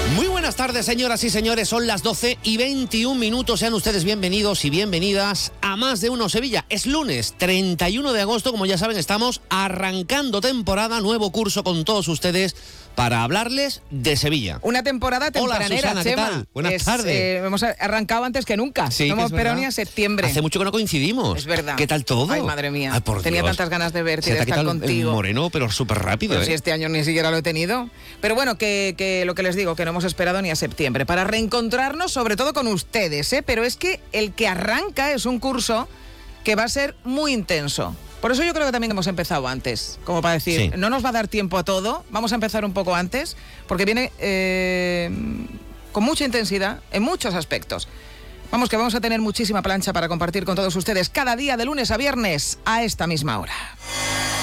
Muy buenas tardes, señoras y señores, son las 12:21. Sean ustedes bienvenidos y bienvenidas a Más de Uno Sevilla. Es lunes 31 de agosto, como ya saben, estamos arrancando temporada, nuevo curso con todos ustedes para hablarles de Sevilla. Una temporada tempranera. Hola, Susana, ¿qué Chema. tal? Buenas tardes. Hemos arrancado antes que nunca. Sí, no hemos es esperado verdad. ni a septiembre. Hace mucho que no coincidimos. Es verdad. ¿Qué tal todo? Ay, madre mía. Ay, por Tenía Dios. tantas ganas de verte Se y te de ha estar quitado el contigo. moreno, pero súper rápido, Pero si este año ni siquiera lo he tenido. Pero bueno, que lo que les digo, que no hemos esperado ni a septiembre para reencontrarnos, sobre todo con ustedes, ¿eh? Pero es que el que arranca es un curso que va a ser muy intenso. Por eso yo creo que también hemos empezado antes, como para decir, Sí. no nos va a dar tiempo a todo, vamos a empezar un poco antes, porque viene con mucha intensidad en muchos aspectos. Vamos, que vamos a tener muchísima plancha para compartir con todos ustedes cada día de lunes a viernes a esta misma hora.